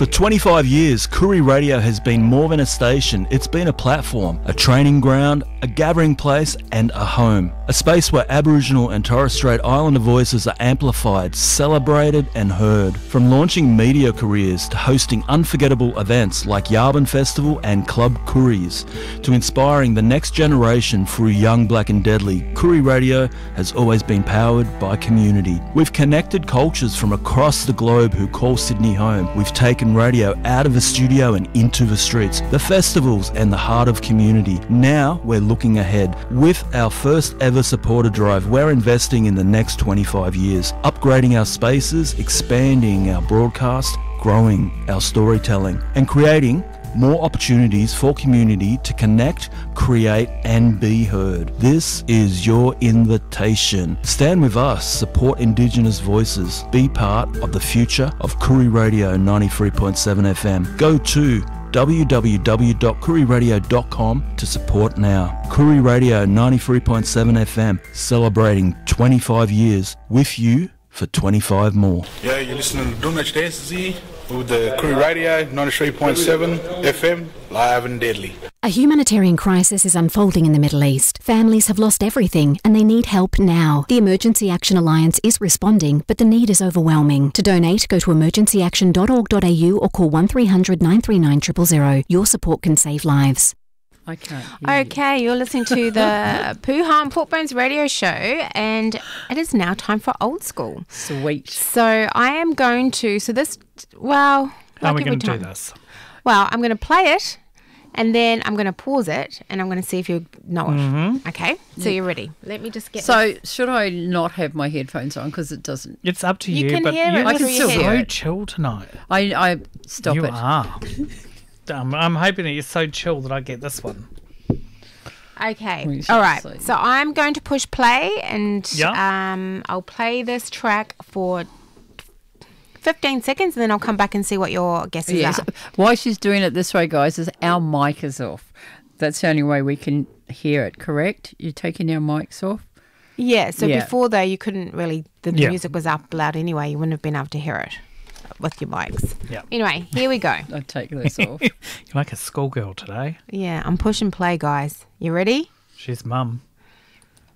For 25 years, Koori Radio has been more than a station. It's been a platform, a training ground, a gathering place and a home. A space where Aboriginal and Torres Strait Islander voices are amplified, celebrated and heard. From launching media careers to hosting unforgettable events like Yarbin Festival and Club Kooris, to inspiring the next generation through Young Black and Deadly, Koori Radio has always been powered by community. We've connected cultures from across the globe who call Sydney home. We've taken radio out of the studio and into the streets, the festivals and the heart of community. Now we're looking ahead. With our first ever supporter drive, we're investing in the next 25 years, upgrading our spaces, expanding our broadcast, growing our storytelling and creating more opportunities for community to connect, create and be heard. This is your invitation. Stand with us, support Indigenous voices, be part of the future of Koori Radio 93.7 FM. Go to www.kooriradio.com to support now. Koori Radio 93.7 FM, celebrating 25 years with you for 25 more. Yeah, you're listening to Dunach Desi with the Koori Radio 93.7 FM, live and deadly. A humanitarian crisis is unfolding in the Middle East. Families have lost everything and they need help now. The Emergency Action Alliance is responding, but the need is overwhelming. To donate, go to emergencyaction.org.au or call 1300 939 000. Your support can save lives. Okay, you're listening to the Pooha and Porkbones radio show, and it is now time for Old School. Sweet. So I am going to, How are we going to do this? Well, I'm going to play it, and then I'm going to pause it, and I'm going to see if you know it. Mm-hmm. Okay, so you're ready. Let me just get So should I not have my headphones on because it doesn't? It's up to you, can but hear it you're through your so head. chill tonight. I stop You it. are. I'm hoping that you're so chill that I get this one. Okay. All right. see. So I'm going to push play, and Yeah. I'll play this track for 15 seconds, and then I'll come back and see what your guesses Yes. are. Why she's doing it this way, guys, is our mic is off. That's the only way we can hear it, correct? You're taking our mics off? Yeah. So Yeah. before, though, you couldn't really, the Yeah. music was up loud anyway. You wouldn't have been able to hear it with your mics. Yeah. Anyway, here we go. I'd take this off. You're like a schoolgirl today. Yeah, I'm push and play, guys. You ready? She's mum.